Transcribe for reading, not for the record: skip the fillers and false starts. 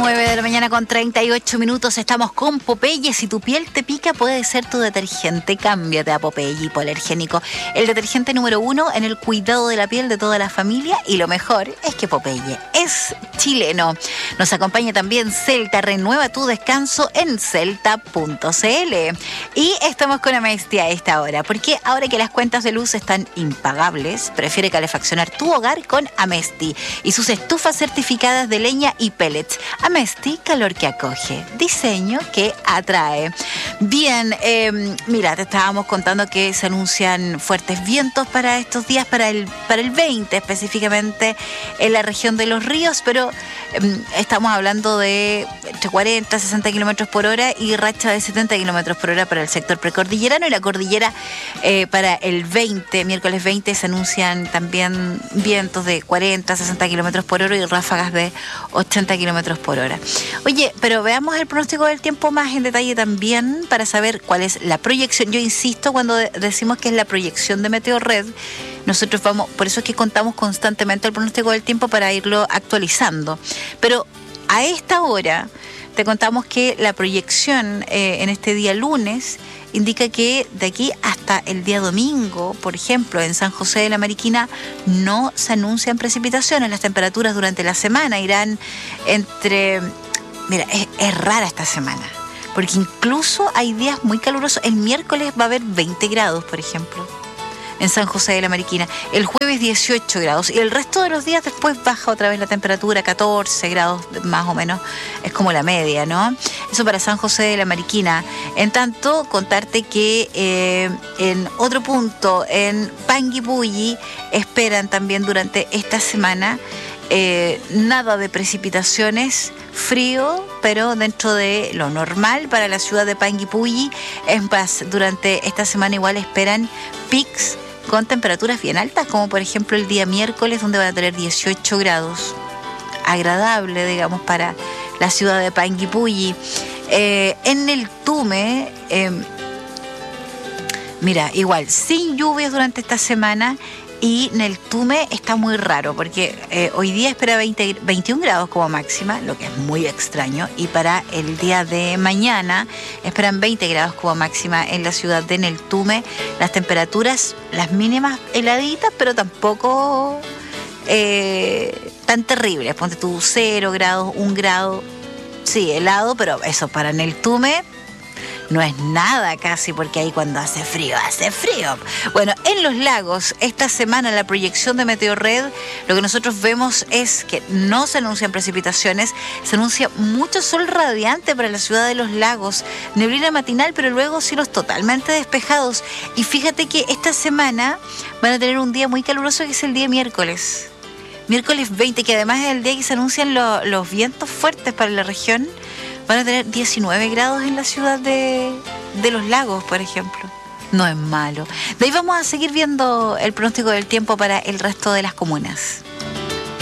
9 de la mañana con 38 minutos. Estamos con Popeye. Si tu piel te pica, puede ser tu detergente. Cámbiate a Popeye hipoalergénico. El detergente número 1 en el cuidado de la piel de toda la familia. Y lo mejor es que Popeye es chileno. Nos acompaña también Celta. Renueva tu descanso en celta.cl. Y estamos con Amesti a esta hora. Porque ahora que las cuentas de luz están impagables, prefiere calefaccionar tu hogar con Amesti y sus estufas certificadas de leña y pellets. Amesti, calor que acoge, diseño que atrae. Bien, mira, te estábamos contando que se anuncian fuertes vientos para estos días, para el 20 específicamente en la región de Los Ríos, pero estamos hablando de entre 40 a 60 kilómetros por hora y racha de 70 kilómetros por hora para el sector precordillerano, y la cordillera para el 20, miércoles 20, se anuncian también vientos de 40 a 60 kilómetros por hora y ráfagas de 80 kilómetros por hora. Oye, pero veamos el pronóstico del tiempo más en detalle también para saber cuál es la proyección. Yo insisto cuando decimos que es la proyección de Meteorred. Nosotros vamos, por eso es que contamos constantemente el pronóstico del tiempo para irlo actualizando. Pero a esta hora te contamos que la proyección en este día lunes indica que de aquí hasta el día domingo, por ejemplo, en San José de la Mariquina, no se anuncian precipitaciones. Las temperaturas durante la semana irán entre... Mira, es rara esta semana, porque incluso hay días muy calurosos. El miércoles va a haber 20 grados, por ejemplo, en San José de la Mariquina. El jueves 18 grados. Y el resto de los días después baja otra vez la temperatura, 14 grados más o menos. Es como la media, ¿no? Eso para San José de la Mariquina. En tanto, contarte que en otro punto, en Panguipulli, esperan también durante esta semana nada de precipitaciones, frío, pero dentro de lo normal para la ciudad de Panguipulli. En paz, durante esta semana igual esperan pics con temperaturas bien altas, como por ejemplo el día miércoles, donde van a tener 18 grados. Agradable, digamos, para la ciudad de Panguipulli. En el Tume, mira, igual, sin lluvias durante esta semana. Y en el Tume está muy raro, porque hoy día espera 21 grados como máxima, lo que es muy extraño. Y para el día de mañana esperan 20 grados como máxima en la ciudad de Neltume. Las temperaturas, las mínimas heladitas, pero tampoco tan terribles. Ponte tú 0 grados, 1 grado. Sí, helado, pero eso para Neltume no es nada casi, porque ahí cuando hace frío, hace frío. Bueno, en los lagos, esta semana la proyección de Meteorred, lo que nosotros vemos es que no se anuncian precipitaciones, se anuncia mucho sol radiante para la ciudad de los lagos, neblina matinal, pero luego cielos totalmente despejados. Y fíjate que esta semana van a tener un día muy caluroso, que es el día miércoles. Miércoles 20, que además es el día que se anuncian los vientos fuertes para la región. Van a tener 19 grados en la ciudad de los lagos, por ejemplo. No es malo. De ahí vamos a seguir viendo el pronóstico del tiempo para el resto de las comunas.